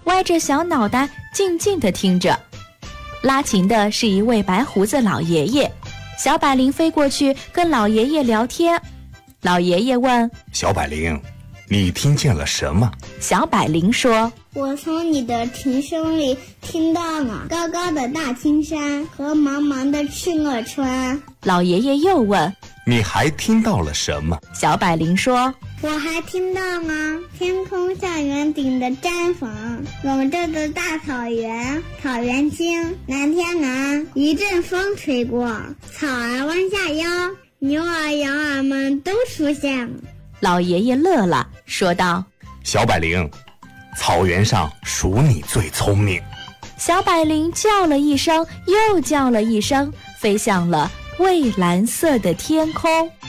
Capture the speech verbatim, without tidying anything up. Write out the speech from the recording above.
歪着小脑袋静静地听着。拉琴的是一位白胡子老爷爷，小百灵飞过去跟老爷爷聊天。老爷爷问： 小百灵，你听见了什么？ 小百灵说： 我从你的琴声里听到了高高的大青山和茫茫的赤勒川。 老爷爷又问： 你还听到了什么？ 小百灵说： 我还听到了天空下圆顶的毡房，笼罩着大草原，草原青，蓝天蓝，一阵风吹过，草儿弯下腰，牛儿羊儿们都出现了。 老爷爷乐了，说道： 小百灵，草原上数你最聪明。 小百灵叫了一声，又叫了一声，飞向了蔚蓝色的天空。